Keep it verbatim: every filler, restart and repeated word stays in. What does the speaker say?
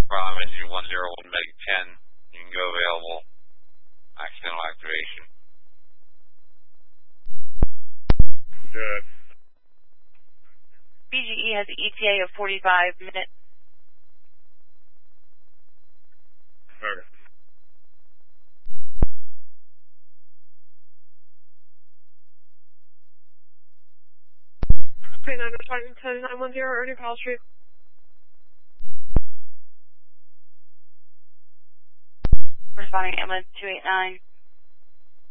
Problem engine one zero one Meg ten. You can go available. Accidental activation. Good. B G E has an E T A of forty-five minutes. Okay. Green nine ten nine one zero Ernie Powell Street. Responding ambulance two eight nine.